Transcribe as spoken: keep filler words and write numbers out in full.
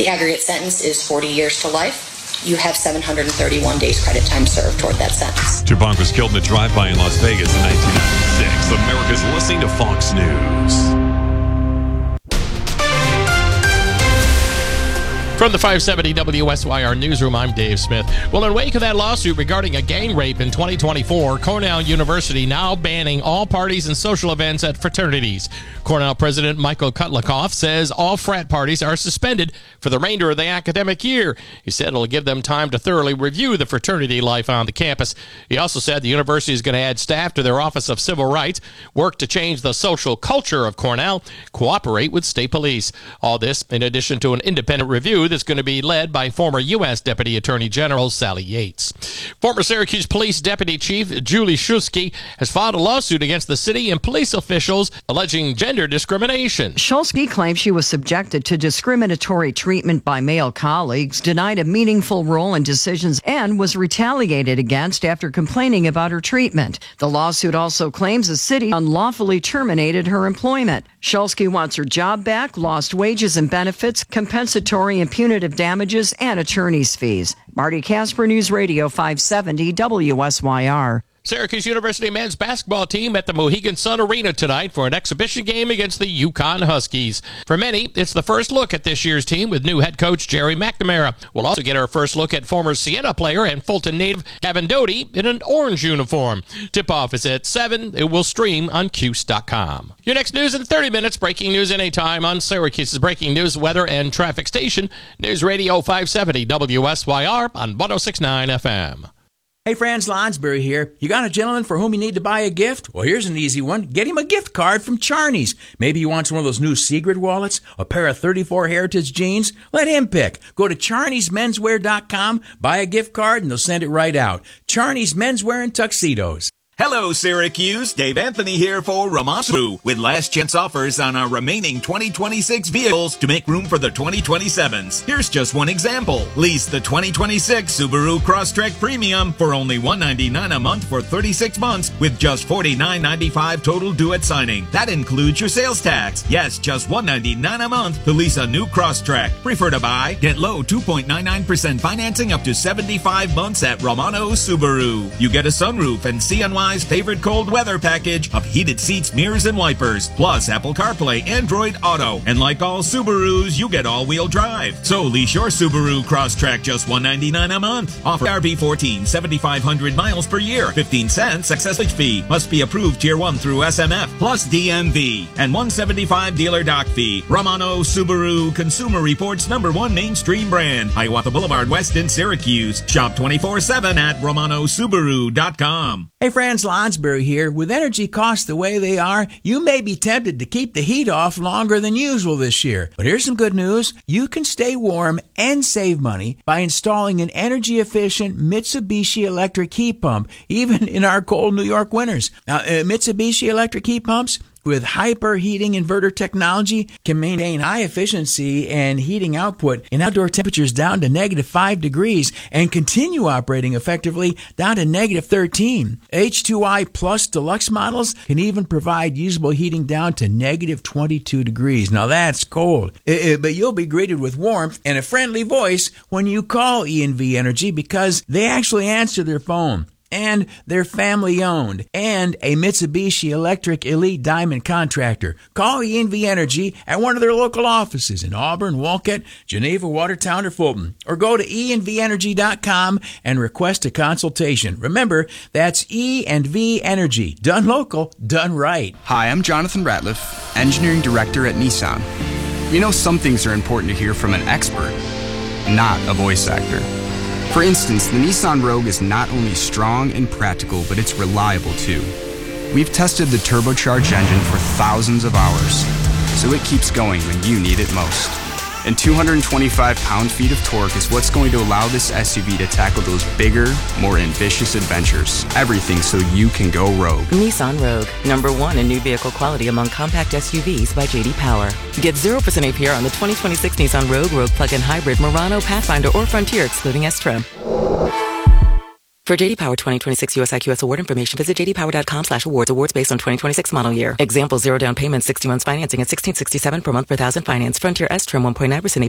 The aggregate sentence is forty years to life. You have seven hundred thirty-one days credit time served toward that sentence. Tupac was killed in a drive-by in Las Vegas in nineteen ninety-six. America's listening to Fox News. From the five seventy W S Y R Newsroom, I'm Dave Smith. Well, in wake of that lawsuit regarding a gang rape in twenty twenty-four, Cornell University now banning all parties and social events at fraternities. Cornell President Michael Kutlakoff says all frat parties are suspended for the remainder of the academic year. He said it'll give them time to thoroughly review the fraternity life on the campus. He also said the university is going to add staff to their Office of Civil Rights, work to change the social culture of Cornell, cooperate with state police. All this in addition to an independent review that's going to be led by former U S Deputy Attorney General Sally Yates. Former Syracuse Police Deputy Chief Julie Shulsky has filed a lawsuit against the city and police officials alleging gender discrimination. Shulsky claims she was subjected to discriminatory treatment by male colleagues, denied a meaningful role in decisions, and was retaliated against after complaining about her treatment. The lawsuit also claims the city unlawfully terminated her employment. Shulsky wants her job back, lost wages and benefits, compensatory and punitive damages, and attorney's fees. Marty Casper, News Radio five seventy W S Y R. Syracuse University men's basketball team at the Mohegan Sun Arena tonight for an exhibition game against the UConn Huskies. For many, it's the first look at this year's team with new head coach Jerry McNamara. We'll also get our first look at former Siena player and Fulton native Kevin Doty in an orange uniform. Tip-off is at seven. It will stream on Cuse dot com. Your next news in thirty minutes. Breaking news anytime on Syracuse's breaking news, weather, and traffic station. News Radio five seventy W S Y R on one oh six point nine F M. Hey, Franz Lonsberry here. You got a gentleman for whom you need to buy a gift? Well, here's an easy one. Get him a gift card from Charney's. Maybe he wants one of those new Sigrid wallets, a pair of thirty-four Heritage jeans. Let him pick. Go to Charneys Menswear dot com, buy a gift card, and they'll send it right out. Charney's Menswear and Tuxedos. Hello, Syracuse. Dave Anthony here for Romano Subaru with last chance offers on our remaining twenty twenty-six vehicles to make room for the twenty twenty-sevens. Here's just one example. Lease the twenty twenty-six Subaru Crosstrek Premium for only one hundred ninety-nine dollars a month for thirty-six months with just forty-nine ninety-five total due at signing. That includes your sales tax. Yes, just one hundred ninety-nine dollars a month to lease a new Crosstrek. Prefer to buy? Get low two point nine nine percent financing up to seventy-five months at Romano Subaru. You get a sunroof and C N Y's favorite cold weather package of heated seats, mirrors, and wipers, plus Apple CarPlay, Android Auto. And like all Subarus, you get all-wheel drive. So lease your Subaru Crosstrek just one hundred ninety-nine dollars a month. Offer R B fourteen, seventy-five hundred miles per year, fifteen cents excess fee. Must be approved Tier one through S M F, plus D M V. And one hundred seventy-five dollars dealer dock fee. Romano Subaru, Consumer Reports number one mainstream brand. Hiawatha Boulevard West in Syracuse. Shop twenty-four seven at Romano Subaru dot com. Hey, Franz Lonsberry here. With energy costs the way they are, you may be tempted to keep the heat off longer than usual this year. But here's some good news. You can stay warm and save money by installing an energy-efficient Mitsubishi electric heat pump, even in our cold New York winters. Now, uh, Mitsubishi electric heat pumps with hyperheating inverter technology can maintain high efficiency and heating output in outdoor temperatures down to negative five degrees and continue operating effectively down to negative thirteen. H two I Plus Deluxe models can even provide usable heating down to negative twenty-two degrees. Now that's cold, but you'll be greeted with warmth and a friendly voice when you call E and V Energy because they actually answer their phone. And they're family-owned, and a Mitsubishi Electric Elite Diamond contractor. Call E and V Energy at one of their local offices in Auburn, Wolcott, Geneva, Watertown, or Fulton. Or go to E and V energy dot com and request a consultation. Remember, that's E and V Energy. Done local, done right. Hi, I'm Jonathan Ratliff, Engineering Director at Nissan. You know, some things are important to hear from an expert, not a voice actor. For instance, the Nissan Rogue is not only strong and practical, but it's reliable too. We've tested the turbocharged engine for thousands of hours, so it keeps going when you need it most. And two hundred twenty-five pound-feet of torque is what's going to allow this S U V to tackle those bigger, more ambitious adventures. Everything so you can go rogue. Nissan Rogue, number one in new vehicle quality among compact S U Vs by J D Power. Get zero percent A P R on the twenty twenty-six Nissan Rogue, Rogue Plug-in Hybrid, Murano, Pathfinder, or Frontier, excluding S-Trim. For J D Power twenty twenty-six U S I Q S award information, visit j d power dot com slash awards. Awards based on twenty twenty-six model year. Example, zero down payment, sixty months financing at sixteen sixty-seven per month per thousand finance. Frontier S-Trim, one point nine percent A P R.